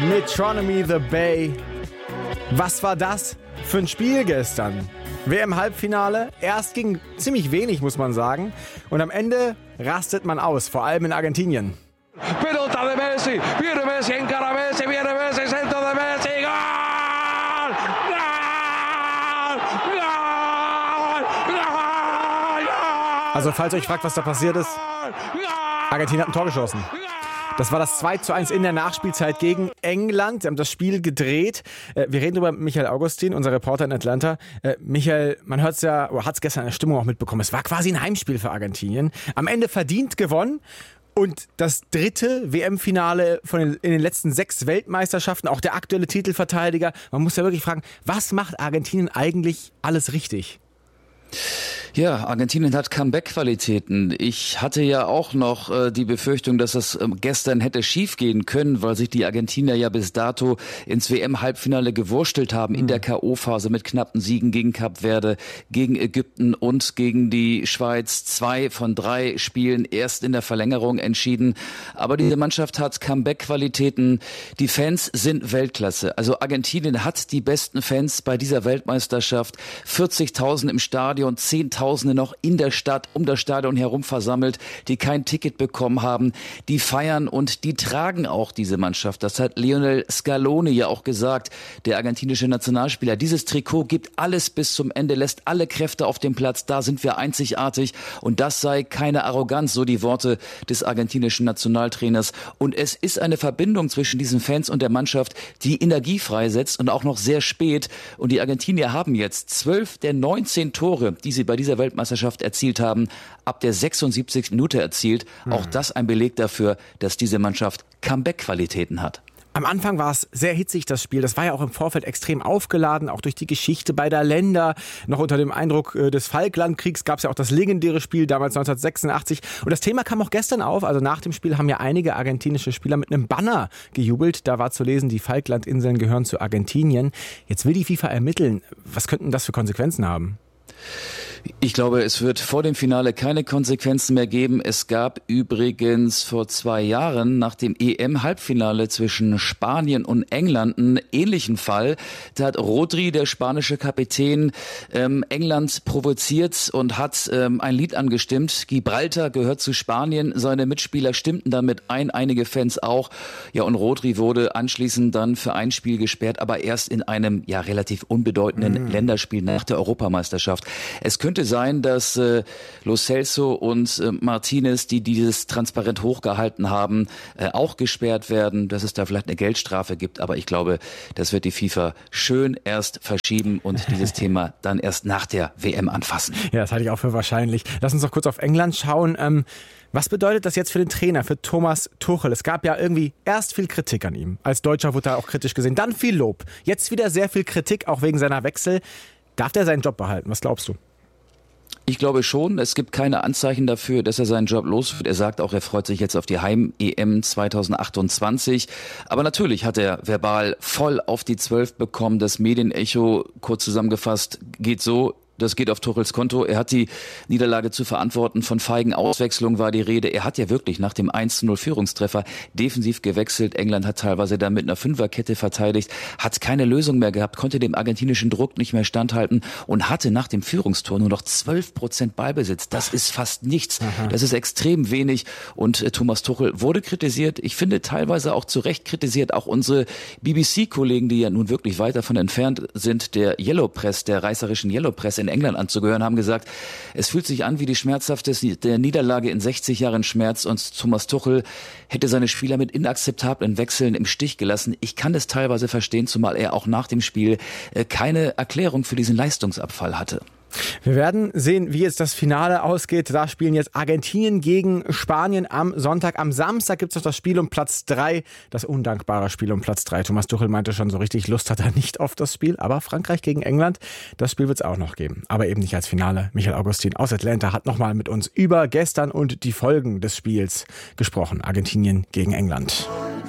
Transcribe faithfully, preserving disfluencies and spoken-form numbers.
Metronomy the Bay. Was war das für ein Spiel gestern? W M-Halbfinale, erst ging ziemlich wenig, muss man sagen. Und am Ende rastet man aus, vor allem in Argentinien. Pelota de Messi, viene Messi, encara Messi, viene Messi, centro de Messi, gol! Gol! Gol! Gol! Also falls ihr euch fragt, was da passiert ist, Argentinien hat ein Tor geschossen. Das war das zwei zu eins in der Nachspielzeit gegen England. Sie haben das Spiel gedreht. Wir reden über Michael Augustin, unser Reporter in Atlanta. Michael, man hört es ja, oder hat es gestern in der Stimmung auch mitbekommen. Es war quasi ein Heimspiel für Argentinien. Am Ende verdient gewonnen. Und das dritte W M-Finale von den, in den letzten sechs Weltmeisterschaften, auch der aktuelle Titelverteidiger. Man muss ja wirklich fragen, was macht Argentinien eigentlich alles richtig? Ja, Argentinien hat Comeback-Qualitäten. Ich hatte ja auch noch äh, die Befürchtung, dass das äh, gestern hätte schiefgehen können, weil sich die Argentinier ja bis dato ins W M-Halbfinale gewurstelt haben, mhm. in der K O-Phase mit knappen Siegen gegen Kap Verde, gegen Ägypten und gegen die Schweiz. Zwei von drei Spielen erst in der Verlängerung entschieden. Aber diese Mannschaft hat Comeback-Qualitäten. Die Fans sind Weltklasse. Also Argentinien hat die besten Fans bei dieser Weltmeisterschaft. vierzigtausend im Stadion, zehntausende noch in der Stadt, um das Stadion herum versammelt, die kein Ticket bekommen haben, die feiern und die tragen auch diese Mannschaft. Das hat Lionel Scaloni ja auch gesagt, der argentinische Nationalspieler. Dieses Trikot gibt alles bis zum Ende, lässt alle Kräfte auf dem Platz, da sind wir einzigartig und das sei keine Arroganz, so die Worte des argentinischen Nationaltrainers. Und es ist eine Verbindung zwischen diesen Fans und der Mannschaft, die Energie freisetzt und auch noch sehr spät. Und die Argentinier haben jetzt zwölf der neunzehn Tore, die sie bei dieser Weltmeisterschaft erzielt haben, ab der sechsundsiebzigsten Minute erzielt. Mhm. Auch das ein Beleg dafür, dass diese Mannschaft Comeback-Qualitäten hat. Am Anfang war es sehr hitzig, das Spiel. Das war ja auch im Vorfeld extrem aufgeladen, auch durch die Geschichte beider Länder. Noch unter dem Eindruck des Falklandkriegs gab es ja auch das legendäre Spiel damals neunzehnhundertsechsundachtzig. Und das Thema kam auch gestern auf. Also nach dem Spiel haben ja einige argentinische Spieler mit einem Banner gejubelt. Da war zu lesen, die Falklandinseln gehören zu Argentinien. Jetzt will die FIFA ermitteln. Was könnten das für Konsequenzen haben? Ich glaube, es wird vor dem Finale keine Konsequenzen mehr geben. Es gab übrigens vor zwei Jahren nach dem E M-Halbfinale zwischen Spanien und England einen ähnlichen Fall. Da hat Rodri, der spanische Kapitän, ähm, England provoziert und hat ähm, ein Lied angestimmt. Gibraltar gehört zu Spanien. Seine Mitspieler stimmten damit ein, einige Fans auch. Ja, und Rodri wurde anschließend dann für ein Spiel gesperrt, aber erst in einem ja relativ unbedeutenden mhm. Länderspiel nach der Europameisterschaft. Es könnte sein, dass äh, Lo Celso und äh, Martinez, die dieses transparent hochgehalten haben, äh, auch gesperrt werden, dass es da vielleicht eine Geldstrafe gibt. Aber ich glaube, das wird die FIFA schön erst verschieben und dieses Thema dann erst nach der W M anfassen. Ja, das halte ich auch für wahrscheinlich. Lass uns doch kurz auf England schauen. Ähm, was bedeutet das jetzt für den Trainer, für Thomas Tuchel? Es gab ja irgendwie erst viel Kritik an ihm. Als Deutscher wurde er auch kritisch gesehen. Dann viel Lob. Jetzt wieder sehr viel Kritik, auch wegen seiner Wechsel. Darf der seinen Job behalten? Was glaubst du? Ich glaube schon, es gibt keine Anzeichen dafür, dass er seinen Job los wird. Er sagt auch, er freut sich jetzt auf die Heim-E M zweitausendachtundzwanzig. Aber natürlich hat er verbal voll auf die Zwölf bekommen. Das Medienecho, kurz zusammengefasst, geht so: Das geht auf Tuchels Konto. Er hat die Niederlage zu verantworten. Von feigen Auswechslungen war die Rede. Er hat ja wirklich nach dem eins zu null Führungstreffer defensiv gewechselt. England hat teilweise dann mit einer Fünferkette verteidigt, hat keine Lösung mehr gehabt, konnte dem argentinischen Druck nicht mehr standhalten und hatte nach dem Führungstor nur noch zwölf Prozent Ballbesitz. Das ist fast nichts. Aha. Das ist extrem wenig. Und äh, Thomas Tuchel wurde kritisiert. Ich finde teilweise auch zu Recht kritisiert. Auch unsere B B C-Kollegen, die ja nun wirklich weit davon entfernt sind, der Yellow Press, der reißerischen Yellow Press in England anzugehören, haben gesagt, es fühlt sich an wie die schmerzhafteste der Niederlage in sechzig Jahren Schmerz und Thomas Tuchel hätte seine Spieler mit inakzeptablen Wechseln im Stich gelassen. Ich kann es teilweise verstehen, zumal er auch nach dem Spiel keine Erklärung für diesen Leistungsabfall hatte. Wir werden sehen, wie jetzt das Finale ausgeht. Da spielen jetzt Argentinien gegen Spanien am Sonntag. Am Samstag gibt es noch das Spiel um Platz drei, das undankbare Spiel um Platz drei. Thomas Tuchel meinte schon, so richtig Lust hat er nicht auf das Spiel. Aber Frankreich gegen England, das Spiel wird es auch noch geben. Aber eben nicht als Finale. Michael Augustin aus Atlanta hat nochmal mit uns über gestern und die Folgen des Spiels gesprochen. Argentinien gegen England.